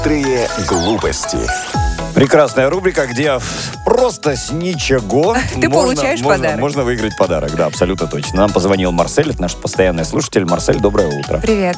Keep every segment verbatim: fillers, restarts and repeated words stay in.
Острые глупости. Прекрасная рубрика, где просто с ничего Ты можно, получаешь можно, подарок. можно выиграть подарок. Да, абсолютно точно. Нам позвонил Марсель, это наш постоянный слушатель. Марсель, доброе утро. Привет.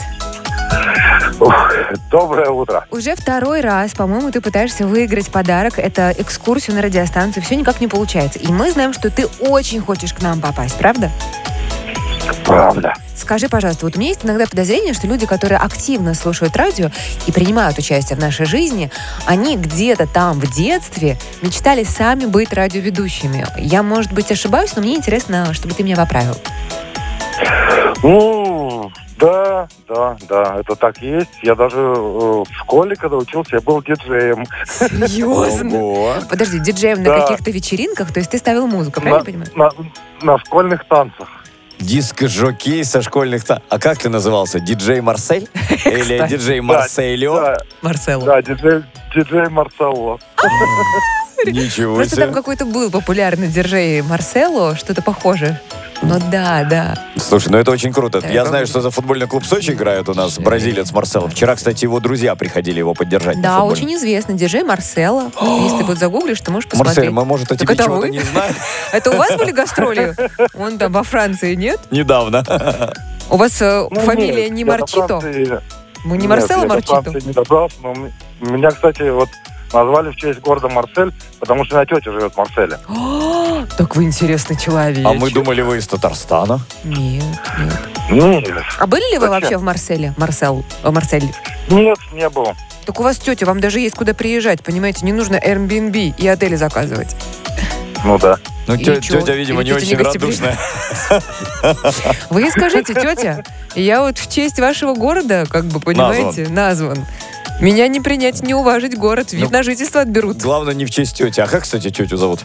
Доброе утро. Уже второй раз, по-моему, ты пытаешься выиграть подарок. Это экскурсию на радиостанцию. Все никак не получается. И мы знаем, что ты очень хочешь к нам попасть, правда? Правда. Скажи, пожалуйста, вот у меня есть иногда подозрение, что люди, которые активно слушают радио и принимают участие в нашей жизни, они где-то там в детстве мечтали сами быть радиоведущими. Я, может быть, ошибаюсь, но мне интересно, чтобы ты меня поправил. Ну, да, да, да, это так и есть. Я даже э, в школе, когда учился, я был диджеем. Серьезно? Ого. Подожди, диджеем на Да. каких-то вечеринках? То есть ты ставил музыку, правильно я понимаю? На, на школьных танцах. Диск-жокей со школьных... та- А как ты назывался? Диджей Марсель? Или Кстати. диджей Марселио? Да, Марсело. да, диджей, диджей Марсело. Ничего Просто там себе. какой-то был популярный диджей Марсело, что-то похожее. Ну да, да. Слушай, ну это очень круто. Да, Я я знаю, помню. что за футбольный клуб Сочи играет у нас бразилец Марсело. Вчера, кстати, его друзья приходили его поддержать. на Да, футболе. очень известный диджей Марсело. Если ты вот загуглишь, ты можешь посмотреть. Марсель, мы, может, о Так тебе это чего-то вы? не знаем? Это у вас были гастроли? Он там во Франции, нет? Недавно. У вас э, Ну, фамилия нет, не я до Марчито? Франции- Мы не нет, Марсело я до Марчито? Франции не добрался, но м- меня, кстати, вот назвали в честь города Марсель, потому что у меня тетя живет в Марселе. О, так вы интересный человек. А мы думали, вы из Татарстана. Нет, нет. Нет, А были ли вы Зачем? вообще в Марселе? Марсел, э, Марсель. нет, не был. Так у вас тетя, вам даже есть куда приезжать, понимаете? Не нужно Airbnb и отели заказывать. Ну да. Ну, И тё- чё? тетя, видимо, Или не тетя очень негостеприимная? радушная. Вы ей скажите, тетя, я вот в честь вашего города, как бы, понимаете, назван. Меня не принять, не уважить город, вид Ну, на жительство отберут. Главное, не в честь тети. А как, кстати, тетю зовут?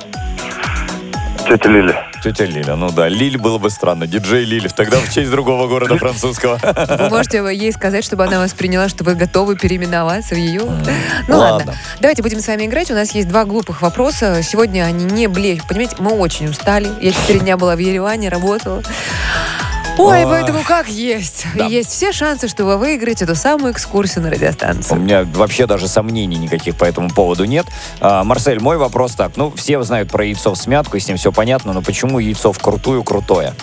Тетя Лили. Тетя Лиля. Ну да, Лиль было бы странно. Диджей Лиль. Тогда в честь другого города французского. Вы можете ей сказать, чтобы она вас приняла, что вы готовы переименоваться в ее. Ну ладно. Ладно. Давайте будем с вами играть. У нас есть два глупых вопроса. Сегодня они не блещут. Понимаете, мы очень устали. Я четыре дня была в Ереване, работала. Ой, Ой. поэтому как есть. Да. Есть все шансы, что вы выиграете эту самую экскурсию на У радиостанцию. меня вообще даже сомнений никаких по этому поводу нет. А, Марсель, мой вопрос так. Ну, все знают про яйцо в смятку, и с ним все понятно, но почему яйцо вкрутую крутое?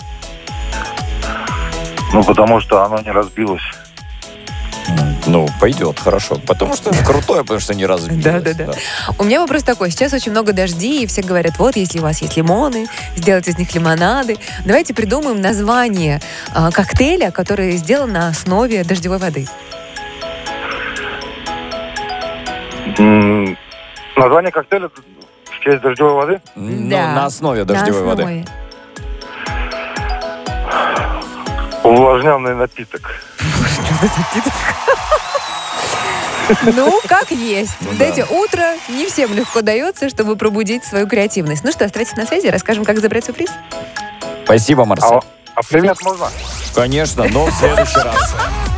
Ну, потому что оно не разбилось. М, Ну, пойдет, хорошо. Потому что крутое, потому что не разбилось. Да-да-да. У меня вопрос такой. Сейчас очень много дождей, и все говорят, вот, если у вас есть лимоны, сделайте из них лимонады. Давайте придумаем название а, коктейля, который сделан на основе дождевой воды. М, Название коктейля в честь дождевой воды? Ну, Да. на основе На дождевой воды. основе. Увлажненный напиток. Ну, как есть. Ну Знаете, утро не всем легко дается, чтобы пробудить свою креативность. Ну что, оставайтесь на связи, расскажем, как забрать свой приз. Спасибо, Марсель. А, а привет можно? Конечно, но в следующий раз.